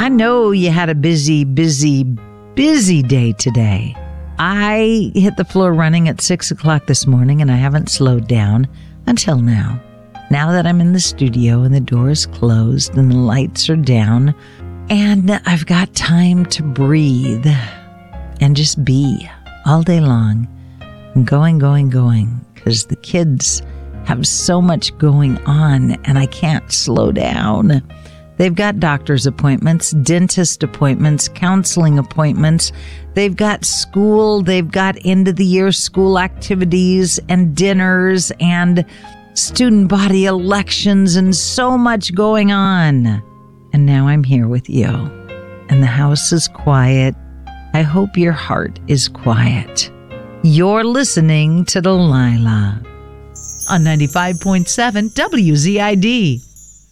I know you had a busy day today. I hit the floor running at 6 o'clock this morning, and I haven't slowed down until now. Now that I'm in the studio and the door is closed and the lights are down, and I've got time to breathe and just be all day long. I'm going, because the kids have so much going on and I can't slow down. They've got doctor's appointments, dentist appointments, counseling appointments. They've got school. They've got end of the year school activities and dinners and student body elections and so much going on. And now I'm here with you. And the house is quiet. I hope your heart is quiet. You're listening to Delilah on 95.7 WZID.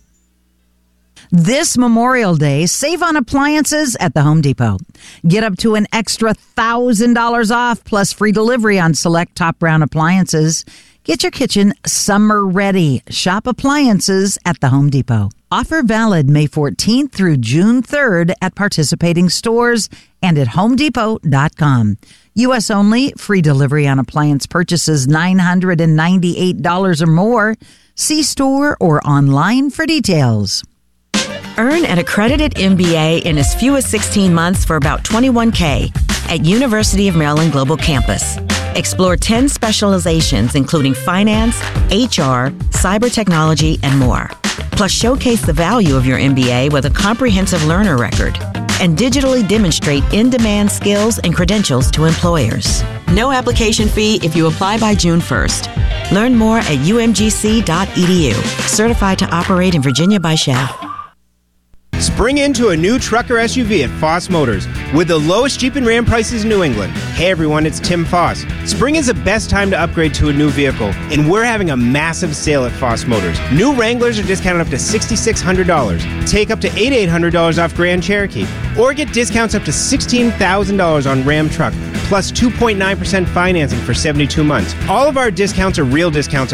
This Memorial Day, save on appliances at the Home Depot. Get up to an extra $1,000 off plus free delivery on select Top Brown appliances. Get your kitchen summer ready. Shop appliances at the Home Depot. Offer valid May 14th through June 3rd at participating stores and at HomeDepot.com. U.S. only. Free delivery on appliance purchases $998 or more. See store or online for details. Earn an accredited MBA in as few as 16 months for about $21K at University of Maryland Global Campus. Explore 10 specializations, including finance, HR, cyber technology, and more. Plus, showcase the value of your MBA with a comprehensive learner record and digitally demonstrate in-demand skills and credentials to employers. No application fee if you apply by June 1st. Learn more at umgc.edu. Certified to operate in Virginia by Shell. Spring into a new truck or SUV at Foss Motors with the lowest Jeep and Ram prices in New England. Hey everyone, it's Tim Foss. Spring is the best time to upgrade to a new vehicle, and we're having a massive sale at Foss Motors. New Wranglers are discounted up to $6,600. Take up to $8,800 off Grand Cherokee, or get discounts up to $16,000 on Ram Truck, plus 2.9% financing for 72 months. All of our discounts are real discounts